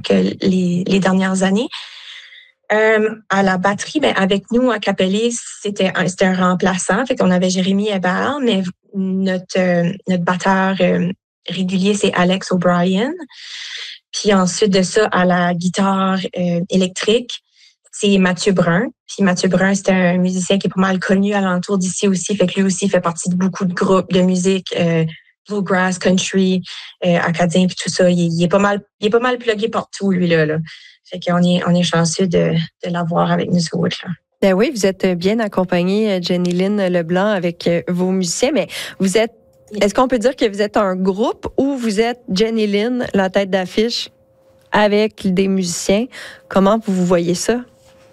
les dernières années. À la batterie, avec nous à Capelli, c'était un remplaçant. Fait qu'on avait Jérémy Hébert, mais notre batteur régulier, c'est Alex O'Brien. Puis ensuite de ça, à la guitare électrique, c'est Mathieu Brun. Puis Mathieu Brun, c'est un musicien qui est pas mal connu alentour d'ici aussi. Fait que lui aussi fait partie de beaucoup de groupes de musique bluegrass, country, acadien, puis tout ça. Il est pas mal plugué partout, lui, là. Fait qu'on on est chanceux de l'avoir avec nous autres, là. Ben oui, vous êtes bien accompagnée, Jenny-Lyn Leblanc, avec vos musiciens, mais est-ce qu'on peut dire que vous êtes un groupe ou vous êtes Jenny-Lyn, la tête d'affiche, avec des musiciens? Comment vous voyez ça?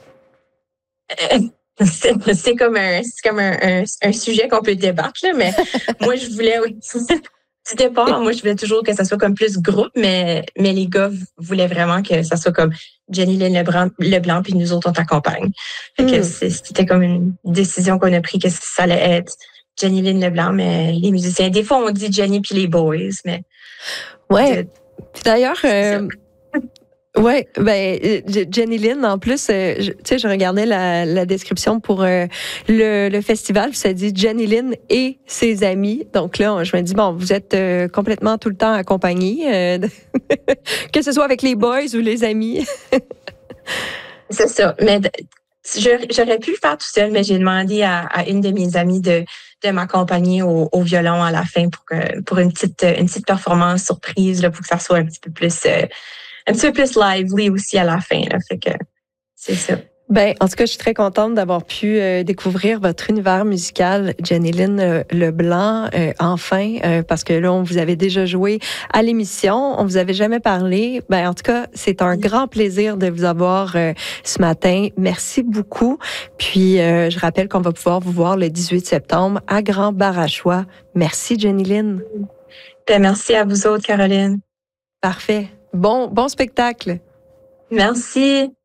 C'est comme un sujet qu'on peut débattre, là, mais moi, je voulais, du départ, moi, je voulais toujours que ça soit comme plus groupe, mais les gars voulaient vraiment que ça soit comme Jenny-Lyn Leblanc, puis nous autres, on t'accompagne. Fait que c'était comme une décision qu'on a prise que ça allait être Jenny-Lyn Leblanc, mais les musiciens, des fois, on dit Jenny puis les boys, mais... Ouais. Puis d'ailleurs... Oui, Jenny-Lyn, en plus, je regardais la description pour le festival, ça dit Jenny-Lyn et ses amis. Donc là, je me dis, bon, vous êtes complètement tout le temps accompagnés, que ce soit avec les boys ou les amis. C'est ça. Mais j'aurais pu le faire tout seul, mais j'ai demandé à une de mes amies de m'accompagner au violon à la fin pour une petite performance surprise, là, pour que ça soit un petit peu plus lively aussi à la fin, là. Fait que c'est ça. Ben, en tout cas, je suis très contente d'avoir pu découvrir votre univers musical, Jenny-Lyn Leblanc, enfin, parce que là, on vous avait déjà joué à l'émission, on vous avait jamais parlé. Ben, en tout cas, c'est un grand plaisir de vous avoir ce matin. Merci beaucoup. Puis, je rappelle qu'on va pouvoir vous voir le 18 septembre à Grand Barachois. Merci, Jenny-Lyn. Ben, merci à vous autres, Caroline. Parfait. Bon spectacle. Merci.